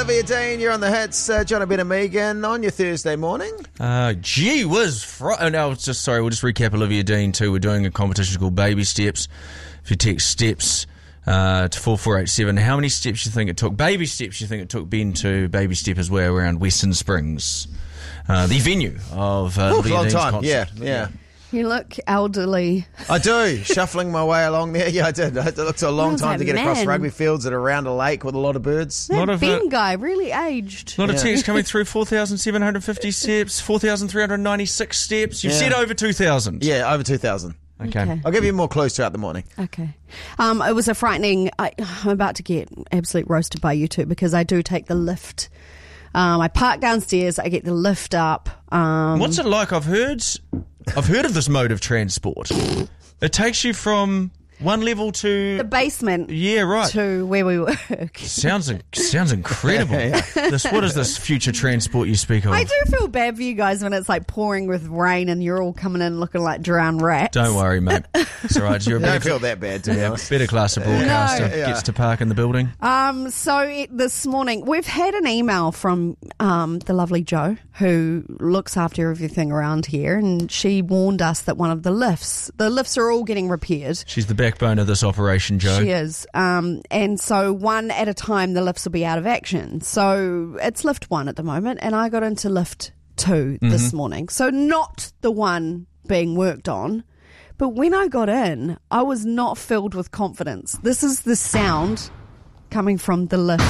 Olivia Dean, you're on the hits. John Ben and Megan on your Thursday morning. Gee whiz. We'll just recap Olivia Dean too. We're doing a competition called Baby Steps. If you text steps to 4487, how many steps you think it took, baby steps you think it took Ben to baby step his way around Western Springs, the venue of Olivia long Dean's time. concert. Yeah. You look elderly. I do, shuffling my way along there. Yeah, I did. It took a long time to get across rugby fields and around a lake with a lot of birds. That Ben guy really aged. A lot of text coming through, 4,750 steps, 4,396 steps. You've said over 2,000. Yeah, over 2,000. Okay. I'll give you more clues throughout the morning. Okay. It was a frightening... I'm about to get absolutely roasted by you two because I do take the lift. I park downstairs, I get the lift up. What's it like? I've heard of this mode of transport. It takes you from one level to the basement. Yeah, right. To where we work. Sounds incredible. What is this future transport you speak of? I do feel bad for you guys when it's like pouring with rain and you're all coming in looking like drowned rats. Don't worry, mate. It's all right. Don't feel that bad, to be honest. Better class of broadcaster gets to park in the building. This morning we've had an email from the lovely Jo who looks after everything around here, and she warned us that one of the lifts are all getting repaired. She's the backbone of this operation, Jo. She is. And so one at a time the lifts will be out of action. So it's lift 1 at the moment, and I got into lift 2 this morning. So not the one being worked on. But when I got in, I was not filled with confidence. This is the sound coming from the lift.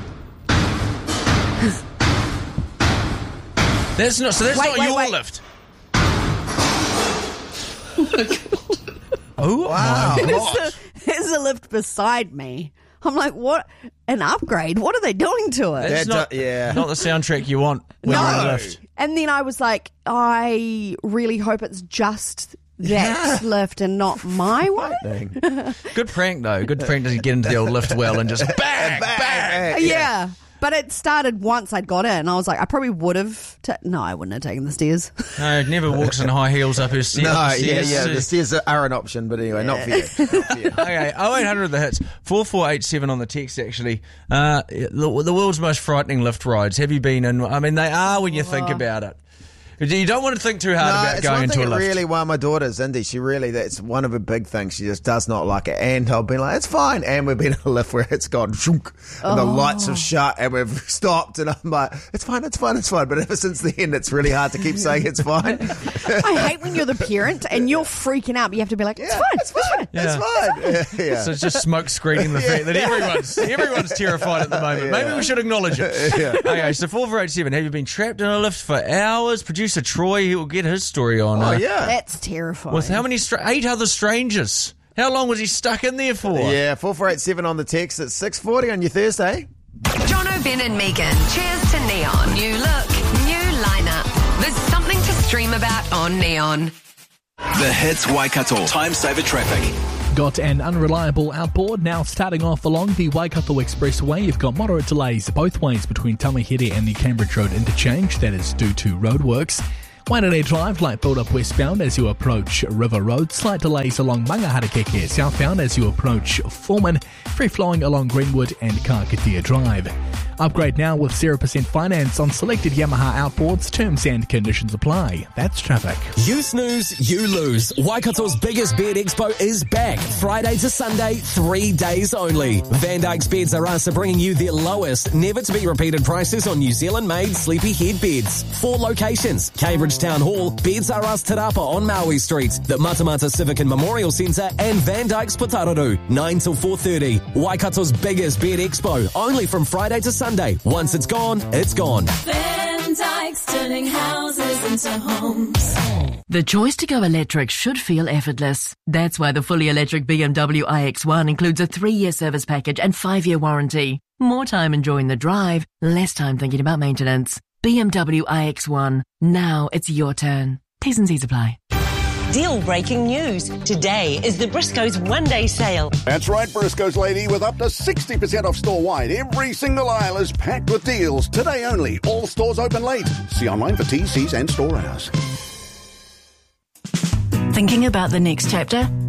That's not your lift. Oh, wow. There's a lift beside me. I'm like, what? An upgrade? What are they doing to it? That's not the soundtrack you want when you're in a lift. And then I was like, I really hope it's just that lift and not my one. Good prank, though. Good prank to get into the old lift well and just bang, bang. Yeah. But it started once I'd got in. I was like, I probably would have... No, I wouldn't have taken the stairs. No, never walks in high heels up her stairs. The stairs are an option, but anyway, not for you. Okay, 0800 the hits, 4487 on the text, actually. The world's most frightening lift rides. Have you been in? I mean, they are when you think about it. You don't want to think too hard about going into a lift. It's one thing really why my daughter's Indy. That's one of her big things. She just does not like it. And I've been like, it's fine. And we've been in a lift where it's gone shunk, and the lights have shut and we've stopped. And I'm like, it's fine. But ever since then, it's really hard to keep saying it's fine. I hate when you're the parent and you're freaking out, but you have to be like, it's fine. It's fine. So it's just smoke screening the fact that everyone's terrified at the moment. Maybe we should acknowledge it. Okay, so 4487, have you been trapped in a lift for hours? Producer Troy, he will get his story on. That's terrifying. With how many 8 other strangers? How long was he stuck in there for? Yeah, 4487 on the text. It's 6:40 on your Thursday. John Ben and Megan. Cheers to Neon. New look, new lineup. There's something to stream about on Neon. The hits Waikato. Time saver traffic. Got an unreliable outboard now starting off along the Waikato Expressway. You've got moderate delays both ways between Tamahere and the Cambridge Road interchange. That is due to roadworks. Waitanai Drive, light build up westbound as you approach River Road. Slight delays along Mangaharakeke southbound as you approach Foreman. Free flowing along Greenwood and Kakatea Drive. Upgrade now with 0% finance on selected Yamaha outboards. Terms and conditions apply. That's traffic. You snooze, you lose. Waikato's biggest bed expo is back. Friday to Sunday, 3 days only. Van Dyke's Beds R Us are bringing you their lowest, never to be repeated prices on New Zealand-made sleepy head beds. 4 locations: Cambridge Town Hall, Beds R Us Te Rapa on Maui Street, the Matamata Civic and Memorial Centre, and Van Dyke's Putararu, 9 till 4:30. Waikato's biggest bed expo, only from Friday to Sunday. Once it's gone, it's gone. Van Dyke's turning houses into homes. The choice to go electric should feel effortless. That's why the fully electric BMW iX1 includes a 3-year service package and 5-year warranty. More time enjoying the drive, less time thinking about maintenance. BMW iX1. Now it's your turn. T's and C's apply. Deal-breaking news. Today is the Briscoe's one-day sale. That's right, Briscoe's lady, with up to 60% off store-wide. Every single aisle is packed with deals. Today only. All stores open late. See online for TCs and store hours. Thinking about the next chapter?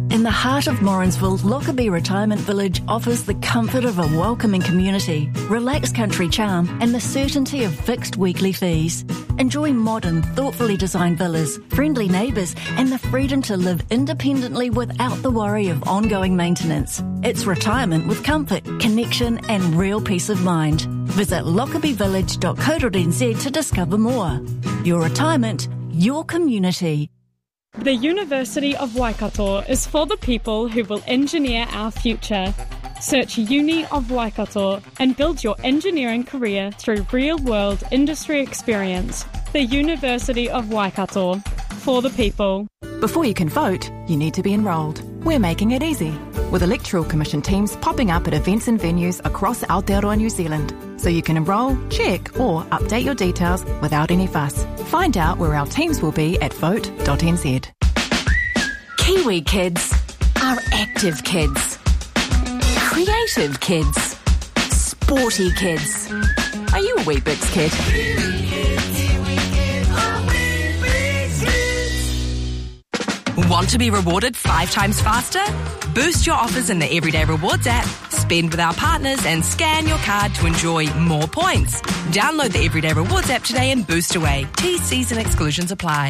In the heart of Morrinsville, Lockerbie Retirement Village offers the comfort of a welcoming community, relaxed country charm, and the certainty of fixed weekly fees. Enjoy modern, thoughtfully designed villas, friendly neighbours, and the freedom to live independently without the worry of ongoing maintenance. It's retirement with comfort, connection, and real peace of mind. Visit lockerbievillage.co.nz to discover more. Your retirement, your community. The University of Waikato is for the people who will engineer our future. Search Uni of Waikato and build your engineering career through real-world industry experience. The University of Waikato, for the people. Before you can vote, you need to be enrolled. We're making it easy, with Electoral Commission teams popping up at events and venues across Aotearoa, New Zealand. So you can enrol, check, or update your details without any fuss. Find out where our teams will be at vote.nz. Kiwi kids are active kids. Creative kids. Sporty kids. Are you a Weet-Bix kid? Want to be rewarded 5 times faster? Boost your offers in the Everyday Rewards app. Spend with our partners and scan your card to enjoy more points. Download the Everyday Rewards app today and boost away. T's and exclusions apply.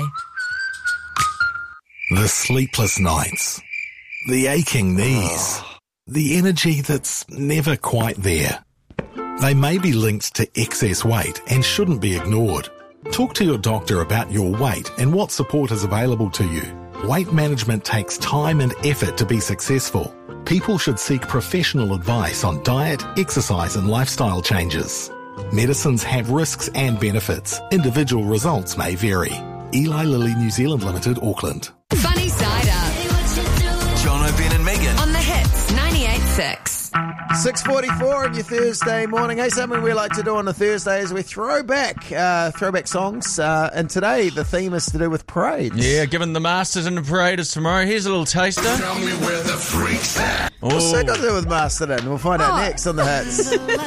The sleepless nights. The aching knees. The energy that's never quite there. They may be linked to excess weight and shouldn't be ignored. Talk to your doctor about your weight and what support is available to you. Weight management takes time and effort to be successful. People should seek professional advice on diet, exercise and lifestyle changes. Medicines have risks and benefits. Individual results may vary. Eli Lilly New Zealand Limited, Auckland. Funny Side Up. John O'Brien and Megan. On the Hits 98.6. 6:44 on your Thursday morning. Hey, something we like to do on a Thursday is we throwback songs. And today the theme is to do with parades. Yeah, given the Masters and the Parade is tomorrow, here's a little taster. Tell me where the freaks at. What's that got to do with Masterton? We'll find out next on the Hits.